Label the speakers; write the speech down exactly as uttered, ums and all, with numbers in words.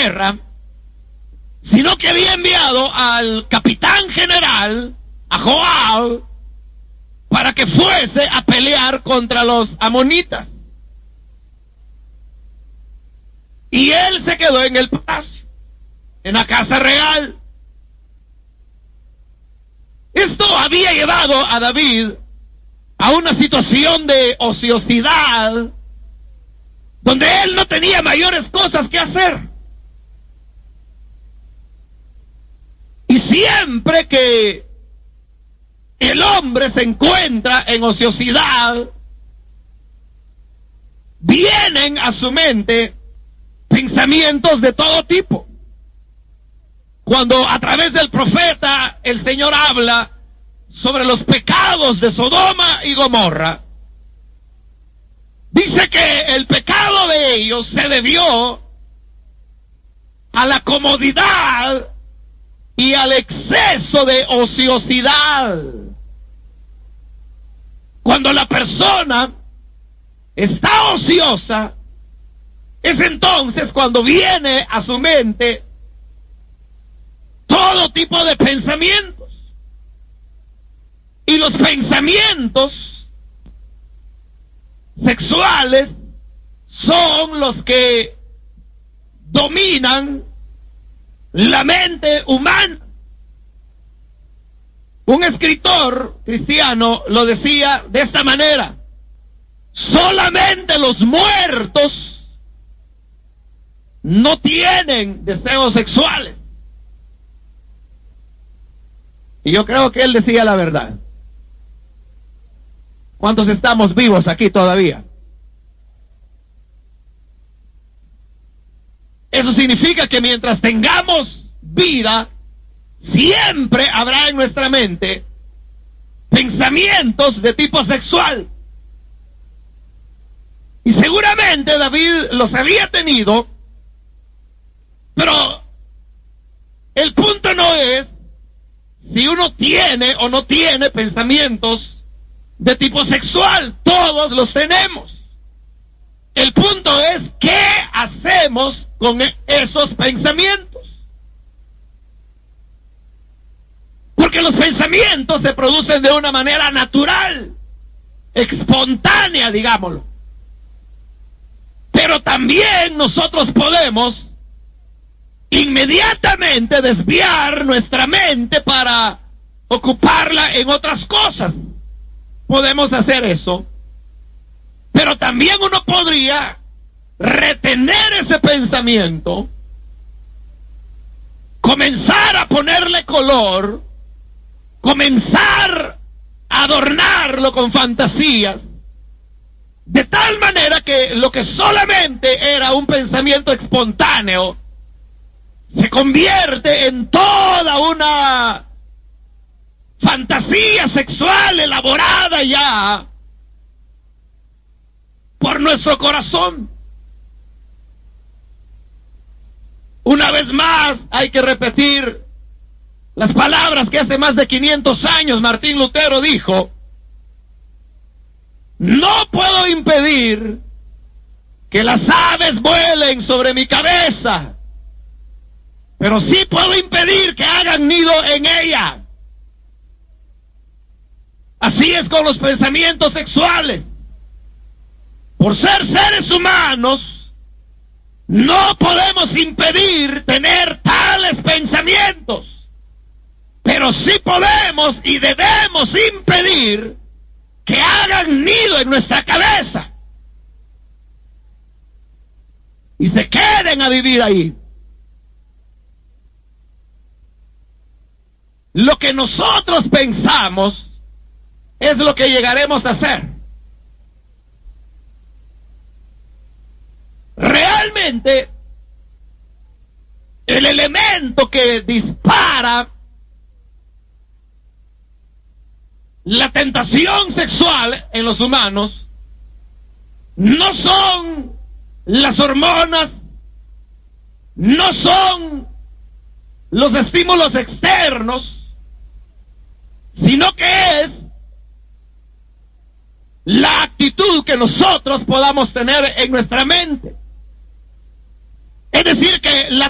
Speaker 1: guerra, sino que había enviado al capitán general, a Joab, para que fuese a pelear contra los amonitas. Y él se quedó en el palacio, en la casa real. Esto había llevado a David a una situación de ociosidad, donde él no tenía mayores cosas que hacer. Y siempre que el hombre se encuentra en ociosidad, vienen a su mente pensamientos de todo tipo. Cuando a través del profeta el Señor habla sobre los pecados de Sodoma y Gomorra, dice que el pecado de ellos se debió a la comodidad y al exceso de ociosidad. Cuando la persona está ociosa, es entonces cuando viene a su mente todo tipo de pensamientos. Y los pensamientos sexuales son los que dominan la mente humana. Un escritor cristiano lo decía de esta manera: solamente los muertos no tienen deseos sexuales. Y yo creo que él decía la verdad. ¿Cuántos estamos vivos aquí todavía? Eso significa que mientras tengamos vida, siempre habrá en nuestra mente pensamientos de tipo sexual. Y seguramente David los había tenido, pero el punto no es si uno tiene o no tiene pensamientos de tipo sexual. Todos los tenemos. El punto es ¿qué hacemos con esos pensamientos? Porque los pensamientos se producen de una manera natural, espontánea, digámoslo. Pero también nosotros podemos inmediatamente desviar nuestra mente para ocuparla en otras cosas. Podemos hacer eso. Pero también uno podría retener ese pensamiento, comenzar a ponerle color, comenzar a adornarlo con fantasías, de tal manera que lo que solamente era un pensamiento espontáneo se convierte en toda una fantasía sexual elaborada ya por nuestro corazón. Una vez más hay que repetir las palabras que hace más de quinientos años Martín Lutero dijo: no puedo impedir que las aves vuelen sobre mi cabeza, pero sí puedo impedir que hagan nido en ella. Así es con los pensamientos sexuales. Por ser seres humanos, no podemos impedir tener tales pensamientos, pero sí podemos y debemos impedir que hagan nido en nuestra cabeza y se queden a vivir ahí. Lo que nosotros pensamos es lo que llegaremos a hacer. Realmente, el elemento que dispara la tentación sexual en los humanos no son las hormonas, no son los estímulos externos, sino que es la actitud que nosotros podamos tener en nuestra mente. Es decir, que la